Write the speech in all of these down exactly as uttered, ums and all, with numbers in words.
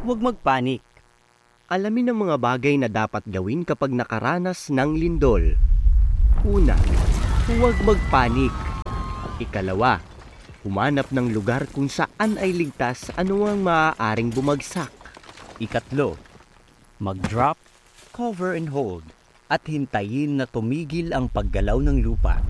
Huwag magpanik. Alamin ang mga bagay na dapat gawin kapag nakaranas ng lindol. Una, huwag magpanik. Ikalawa, humanap ng lugar kung saan ay ligtas anumang maaaring bumagsak. Ikatlo, mag-drop, cover and hold, at hintayin na tumigil ang paggalaw ng lupa.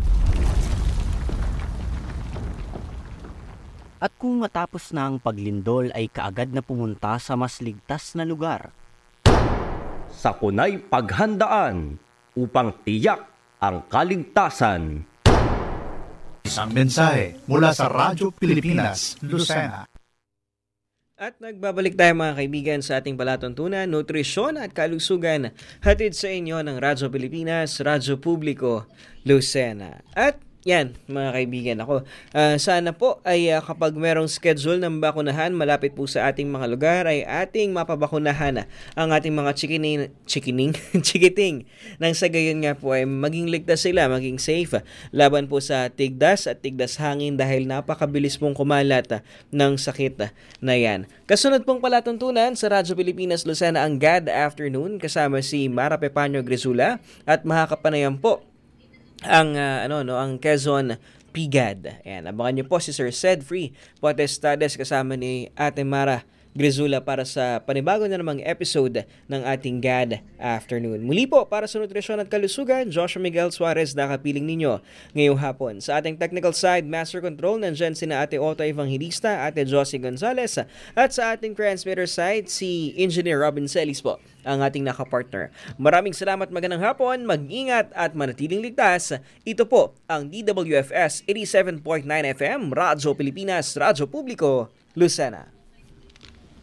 At kung matapos na ang paglindol ay kaagad na pumunta sa mas ligtas na lugar. Sakunay paghandaan upang tiyak ang kaligtasan. Isang mensahe mula sa Radyo Pilipinas, Lucena. At nagbabalik tayo mga kaibigan sa ating palatuntunan, nutrisyon at kalusugan. Hatid sa inyo ng Radyo Pilipinas, Radyo Publiko, Lucena. At yan, mga kaibigan ako. Uh, sana po ay uh, kapag merong schedule ng bakunahan malapit po sa ating mga lugar ay ating mapabakunahan ang ating mga chikining, chikining, chikiting. Nang sa gayon nga po ay maging ligtas sila, maging safe laban po sa tigdas at tigdas hangin dahil napakabilis pong kumalat ng sakit na yan. Kasunod pong palatuntunan sa Radyo Pilipinas Lucena ang G A D Afternoon kasama si Mara Pepanyo Grisula at makakapanayan po ang uh, ano no ang Quezon P G A D. Ayan, abangan niyo po si Sir Cedfrey Potestades kasama ni Ate Mara Grisula para sa panibago na namang episode ng ating G A D Afternoon. Muli po para sa nutrisyon at kalusugan, Joshua Miguel Suarez nakapiling ninyo ngayong hapon. Sa ating technical side, Master Control, nandyan si na Ate Otto Evangelista, Ate Josie Gonzalez, at sa ating transmitter side, si Engineer Robin Celis po, ang ating nakapartner. Maraming salamat, magandang hapon, mag-ingat at manatiling ligtas. Ito po ang D W F S eighty-seven point nine F M, Radyo Pilipinas, Radyo Publiko, Lucena.